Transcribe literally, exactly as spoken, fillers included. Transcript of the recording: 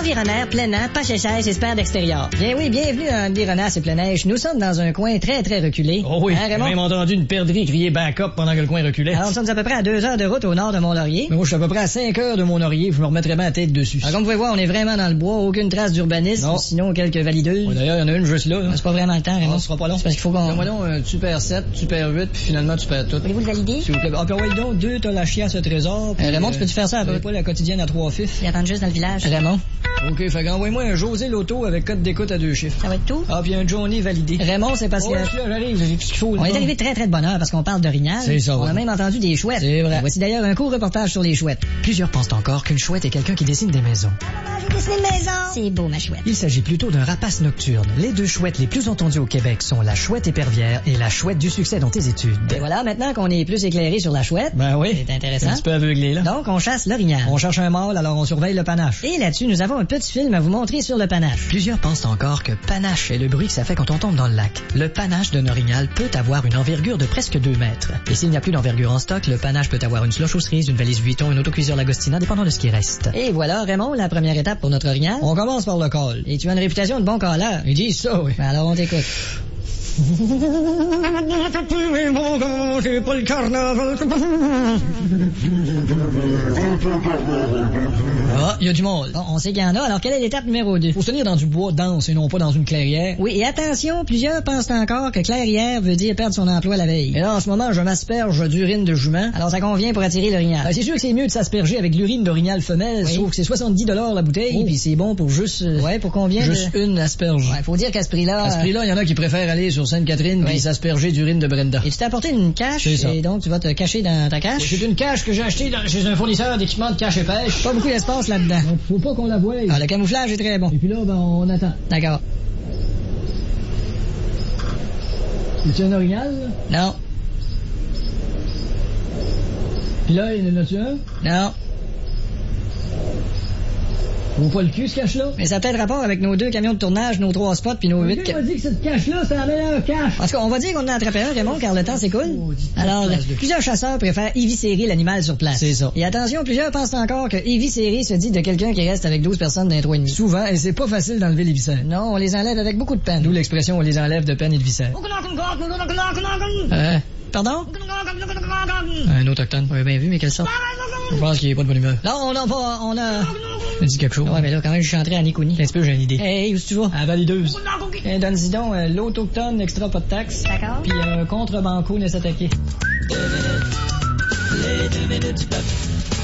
Environnaire, Plein-Air, Pachèchage et Sper d'extérieur. Bien oui, bienvenue à Environnaire et Plein-Neige. Nous sommes dans un coin très très reculé. Oh oui, hein, j'ai même entendu une perdrix crier back-up pendant que le coin reculait. Alors nous sommes à peu près à deux heures de route au nord de Mont-Laurier. Mais moi je suis à peu près à cinq heures de Mont-Laurier, je me remettrais bien la tête dessus. Alors comme vous pouvez voir, on est vraiment dans le bois, aucune trace d'urbanisme, non. Sinon quelques valideuses. Ouais, d'ailleurs, il y en a une juste là. là. C'est pas vraiment le temps, Raymond. Non, ce sera pas long. C'est parce qu'il faut qu'on... Donne-moi donc un super sept, super huit, puis finalement tu perds tout. Voulez-vous le valider? S'il vous plaît. Ah, puis ouais, donc, deux, t'as la chiasse au trésor. Euh, Raymond, tu peux-tu faire ça à peu? pas la quotidienne à trois fifs. Ils attendent juste dans le village. Raymond. OK, fait qu'envoie-moi un José Loto avec code d'écoute à deux chiffres. Ça va être tout? Ah, puis un Johnny validé. Raymond, c'est parce Oh, que... là, j'arrive, j'ai tout ce qu'il faut. On est arrivé très très de bonne heure parce qu'on parle d'orignal. C'est ça, On ouais. a même entendu des chouettes. C'est vrai. Voici d'ailleurs un court reportage sur les chouettes. Plusieurs pensent encore qu'une chouette est quelqu'un qui dessine des maisons. J'ai dessiné une maison. C'est beau, ma chouette. Il s'agit plutôt d'un rapace nocturne. Les deux chouettes les plus entendues au Québec sont la chouette épervière et la chouette du succès dans tes études. Et voilà, maintenant qu'on est plus éclairé sur la chouette. Ben oui. C'est intéressant. Un petit peu aveuglé, là. Donc, on chasse l'orignal. On cherche un mâle, alors on surveille le panache. Et là-dessus, nous avons un petit film à vous montrer sur le panache. Plusieurs pensent encore que panache est le bruit que ça fait quand on tombe dans le lac. Le panache d'un orignal peut avoir une envergure de presque deux mètres. Et s'il n'y a plus d'envergure en stock, le panache peut avoir une slush aux cerises, une valise Vuitton, une autocuiseur Lagostina, dépendant de ce qui reste. Et voilà, Raymond, la première étape pour notre orignal. On commence par le col. Et tu as une réputation de bon caleur. Ils disent ça, oui. Ben alors, on t'écoute. C'est pas le carnaval. Ah, il y a du monde. Bon, on sait qu'il y en a. Alors, quelle est l'étape numéro deux? Faut se tenir dans du bois dense et non pas dans une clairière. Oui, et attention, plusieurs pensent encore que clairière veut dire perdre son emploi la veille. Et là, en ce moment, je m'asperge d'urine de jument. Alors, ça convient pour attirer l'orignal. Ben, c'est sûr que c'est mieux de s'asperger avec l'urine d'orignal femelle, Oui. sauf que c'est soixante-dix dollars la bouteille, Oh. puis c'est bon pour juste... euh, Ouais, pour combien? Juste de... une asperge. Ouais, faut dire qu'à ce prix-là... À ce prix-là, il y en a qui préfèrent aller sur Sainte-Catherine Oui. puis s'asperger d'urine de Brenda. Et tu t'es apporté une cache, C'est ça. et donc tu vas te cacher dans ta cache. C'est une cache que j'ai achetée dans- chez un fournisseur d'équipements de cache et pêche. Pas beaucoup d'espace là-dedans. Donc, faut pas qu'on la voie. Ah, le camouflage est très bon. Et puis là, ben, on attend. D'accord. C'est un orignal, là? Non. Puis là, il y en a-tu un? Non. Faut pas le cul, ce cache-là? Mais ça a peut-être rapport avec nos deux camions de tournage, nos trois spots puis nos huit... Quelqu'un ca- m'a dit que cette cache-là, c'est la meilleure cache. En tout cas, on va dire qu'on en a attrapé un, Raymond, car le temps s'écoule. Oh, dis-toi Alors, place de- plusieurs chasseurs préfèrent éviscérer l'animal sur place. C'est ça. Et attention, plusieurs pensent encore que éviscérer se dit de quelqu'un qui reste avec douze personnes d'un trou et demi. Souvent, et c'est pas facile d'enlever les viscères. Non, on les enlève avec beaucoup de peine. D'où l'expression on les enlève de peine et de viscères. Euh, pardon? Un autochtone. Oui, bien vu, mais quelle sorte? Je pense qu'il est pas de bonne humeur. Là, on a pas, on a... Ça dit quelque chose. Ouais, mais là, quand même, je suis entré à Nikoni. Un petit peu, j'ai une idée. Hey, où est-ce que tu vas? À la valideuse. Eh, donne-y donc euh, l'autochtone extra pas de taxe. D'accord. Puis un contrebanco n'est s'attaquer. Les deux minutes du peuple.